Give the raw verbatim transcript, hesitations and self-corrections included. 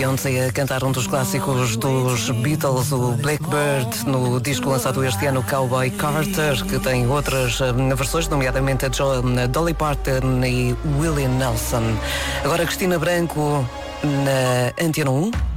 Beyoncé a cantar um dos clássicos dos Beatles, o Blackbird, no disco lançado este ano, Cowboy Carter, que tem outras uh, versões, nomeadamente a jo- Dolly Parton e Willie Nelson. Agora Cristina Branco na Antena um.